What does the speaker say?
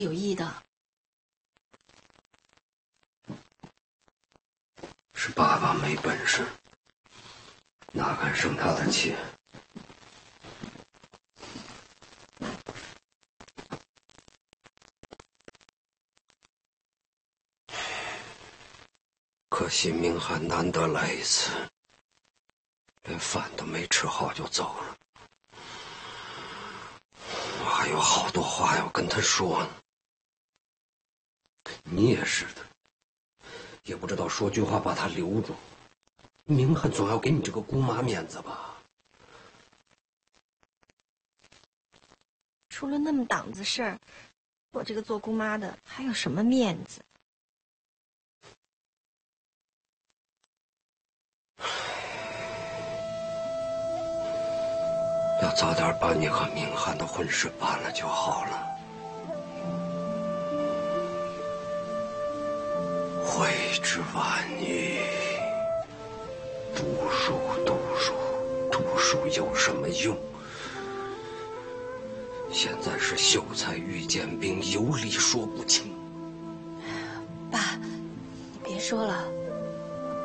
有意的。 是爸爸没本事，哪敢生他的气？可惜明翰难得来一次，连饭都没吃好就走了。我还有好多话要跟他说呢。你也是的，也不知道说句话把他留住。明翰总要给你这个姑妈面子吧？ 出了那么档子事儿，我这个做姑妈的还有什么面子？ 要早点把你和明翰的婚事办了就好了。悔之晚矣。读书有什么用？现在是秀才遇见兵，有理说不清。 爸，你别说了。